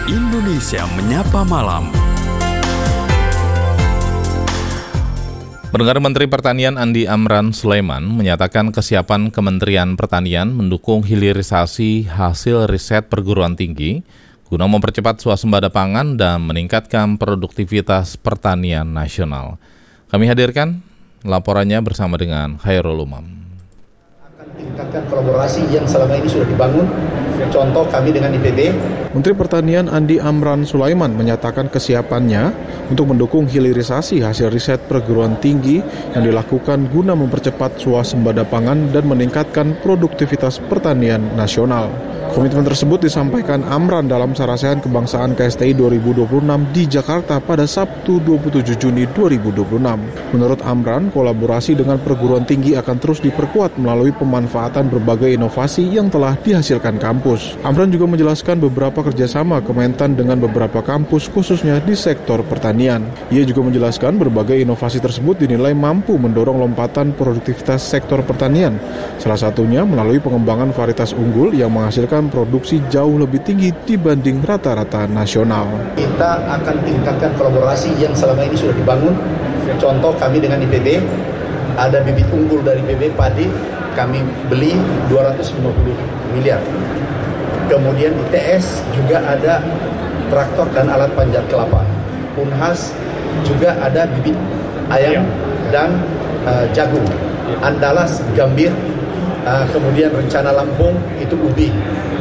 Indonesia Menyapa Malam. Pendengar, Menteri Pertanian Andi Amran Sulaiman menyatakan kesiapan Kementerian Pertanian mendukung hilirisasi hasil riset perguruan tinggi guna mempercepat swasembada pangan dan meningkatkan produktivitas pertanian nasional. Kami hadirkan laporannya bersama dengan Khairul Umam. Akan tingkatkan kolaborasi yang selama ini sudah dibangun. Contoh kami dengan IPB. Menteri Pertanian Andi Amran Sulaiman menyatakan kesiapannya untuk mendukung hilirisasi hasil riset perguruan tinggi yang dilakukan guna mempercepat swasembada pangan dan meningkatkan produktivitas pertanian nasional. Komitmen tersebut disampaikan Amran dalam Sarasehan Kebangsaan KSTI 2026 di Jakarta pada Sabtu 27 Juni 2026. Menurut Amran, kolaborasi dengan perguruan tinggi akan terus diperkuat melalui pemanfaatan berbagai inovasi yang telah dihasilkan kampus. Amran juga menjelaskan beberapa kerjasama Kementan dengan beberapa kampus khususnya di sektor pertanian. Ia juga menjelaskan berbagai inovasi tersebut dinilai mampu mendorong lompatan produktivitas sektor pertanian. Salah satunya melalui pengembangan varietas unggul yang menghasilkan produksi jauh lebih tinggi dibanding rata-rata nasional. Kita akan tingkatkan kolaborasi yang selama ini sudah dibangun. Contoh kami dengan IPB, ada bibit unggul dari IPB padi, kami beli 250 miliar. Kemudian ITS juga ada traktor dan alat panjat kelapa. Unhas juga ada bibit ayam dan jagung. Andalas gambir, kemudian Rencana Lampung itu ubi.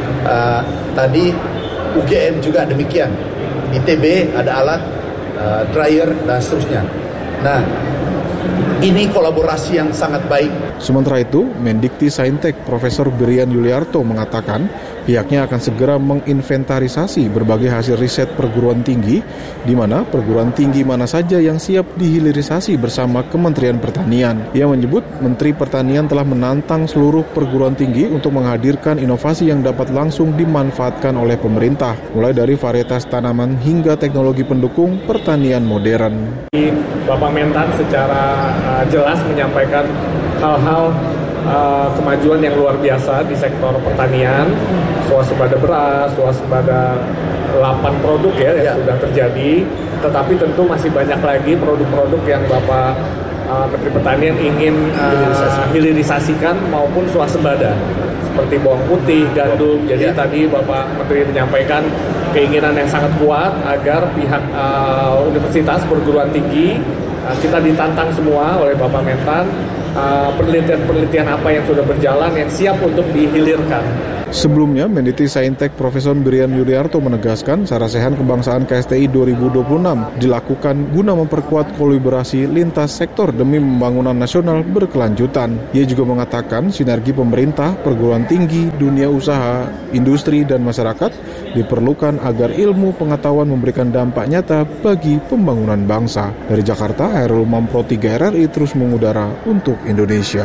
Tadi UGM juga demikian. ITB ada alat dryer dan seterusnya. Nah, ini kolaborasi yang sangat baik. Sementara itu, Mendikti Saintek Profesor Birian Yuliarto mengatakan pihaknya akan segera menginventarisasi berbagai hasil riset perguruan tinggi, di mana perguruan tinggi mana saja yang siap dihilirisasi bersama Kementerian Pertanian. Ia menyebut Menteri Pertanian telah menantang seluruh perguruan tinggi untuk menghadirkan inovasi yang dapat langsung dimanfaatkan oleh pemerintah, mulai dari varietas tanaman hingga teknologi pendukung pertanian modern. Bapak Mentan secara jelas menyampaikan hal-hal kemajuan yang luar biasa di sektor pertanian, swasembada beras, swasembada 8 produk yang sudah terjadi, tetapi tentu masih banyak lagi produk-produk yang Bapak Menteri Pertanian ingin hilirisasikan maupun swasembada, seperti bawang putih, gandum. Jadi tadi Bapak Menteri menyampaikan keinginan yang sangat kuat agar pihak universitas perguruan tinggi kita ditantang semua oleh Bapak Mentan, penelitian-penelitian apa yang sudah berjalan yang siap untuk dihilirkan. Sebelumnya, Mendikti Saintek Profesor Birian Yuliarto menegaskan Sarasehan Kebangsaan KSTI 2026 dilakukan guna memperkuat kolaborasi lintas sektor demi pembangunan nasional berkelanjutan. Ia juga mengatakan sinergi pemerintah, perguruan tinggi, dunia usaha, industri, dan masyarakat diperlukan agar ilmu pengetahuan memberikan dampak nyata bagi pembangunan bangsa. Dari Jakarta, Khairul Umam Pro 3 RRI terus mengudara untuk Indonesia.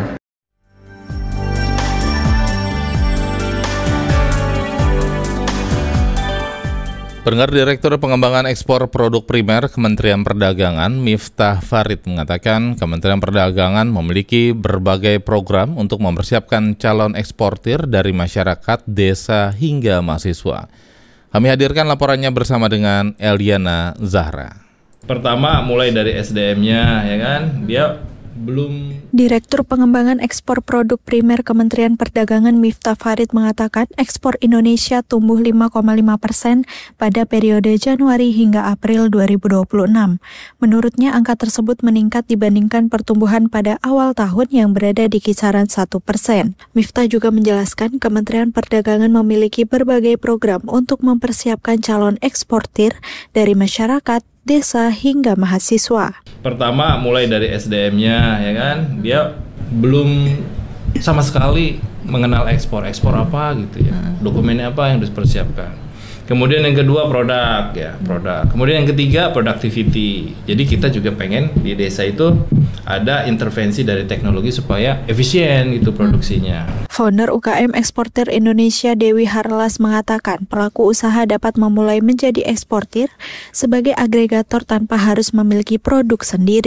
Pendengar, Direktur Pengembangan Ekspor Produk Primer Kementerian Perdagangan Miftah Farid mengatakan Kementerian Perdagangan memiliki berbagai program untuk mempersiapkan calon eksportir dari masyarakat, desa, hingga mahasiswa. Kami hadirkan laporannya bersama dengan Eliana Zahra. Pertama, mulai dari SDM-nya, ya kan, dia belum. Direktur Pengembangan Ekspor Produk Primer Kementerian Perdagangan Miftah Farid mengatakan ekspor Indonesia tumbuh 5,5% pada periode Januari hingga April 2026. Menurutnya angka tersebut meningkat dibandingkan pertumbuhan pada awal tahun yang berada di kisaran 1%. Miftah juga menjelaskan Kementerian Perdagangan memiliki berbagai program untuk mempersiapkan calon eksportir dari masyarakat, desa, hingga mahasiswa. Pertama, mulai dari SDM-nya, ya kan, dia belum sama sekali mengenal ekspor apa gitu ya, dokumennya apa yang harus dipersiapkan. Kemudian yang kedua produk. Kemudian yang ketiga productivity. Jadi kita juga pengen di desa itu ada intervensi dari teknologi supaya efisien gitu produksinya. Founder UKM Eksportir Indonesia Dewi Harlas mengatakan pelaku usaha dapat memulai menjadi eksportir sebagai agregator tanpa harus memiliki produk sendiri.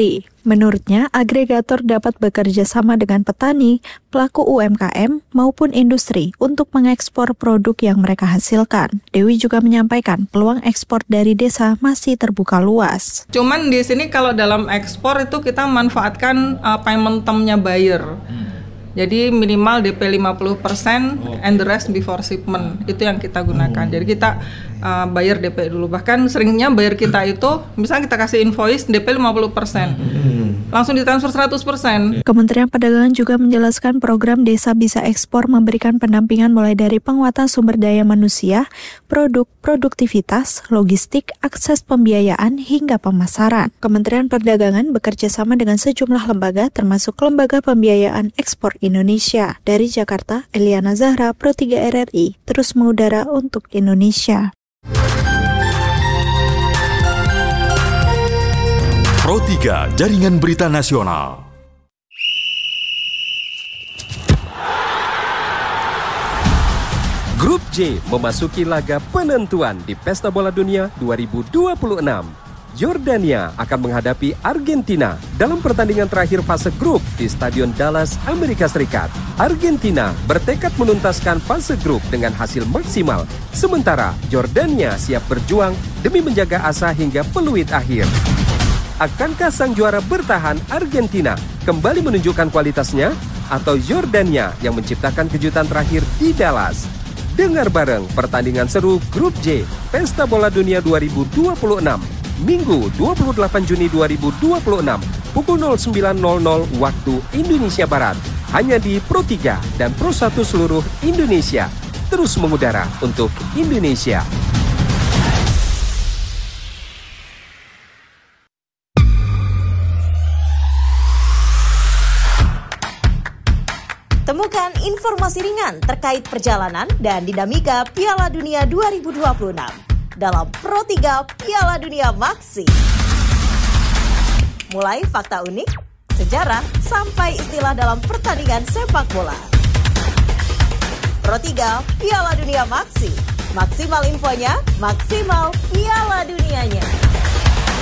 Menurutnya, agregator dapat bekerja sama dengan petani, pelaku UMKM, maupun industri untuk mengekspor produk yang mereka hasilkan. Dewi juga menyampaikan peluang ekspor dari desa masih terbuka luas. Cuman di sini kalau dalam ekspor itu kita manfaatkan payment term-nya buyer. Jadi minimal DP 50% and the rest before shipment. Itu yang kita gunakan. Jadi kita bayar DP dulu. Bahkan seringnya bayar kita itu, misalnya kita kasih invoice DP 50%. Langsung ditransfer 100%. Kementerian Perdagangan juga menjelaskan program Desa Bisa Ekspor memberikan pendampingan mulai dari penguatan sumber daya manusia, produk, produktivitas, logistik, akses pembiayaan, hingga pemasaran. Kementerian Perdagangan bekerja sama dengan sejumlah lembaga termasuk Lembaga Pembiayaan Ekspor Indonesia. Dari Jakarta, Eliana Zahra, Pro 3 RRI, terus mengudara untuk Indonesia. Pro 3 Jaringan Berita Nasional. Grup J memasuki laga penentuan di Pesta Bola Dunia 2026. Jordania akan menghadapi Argentina dalam pertandingan terakhir fase grup di Stadion Dallas, Amerika Serikat. Argentina bertekad menuntaskan fase grup dengan hasil maksimal, sementara Jordania siap berjuang demi menjaga asa hingga peluit akhir. Akankah sang juara bertahan Argentina kembali menunjukkan kualitasnya, atau Jordania yang menciptakan kejutan terakhir di Dallas? Dengar bareng pertandingan seru Grup J Pesta Bola Dunia 2026. Minggu 28 Juni 2026 pukul 09.00 waktu Indonesia Barat. Hanya di Pro 3 dan Pro 1 seluruh Indonesia. Terus mengudara untuk Indonesia. Temukan informasi ringan terkait perjalanan dan dinamika Piala Dunia 2026 dalam Pro 3 Piala Dunia Maxi. Mulai fakta unik, sejarah, sampai istilah dalam pertandingan sepak bola. Pro 3 Piala Dunia Maxi. Maksimal infonya, maksimal Piala Dunianya.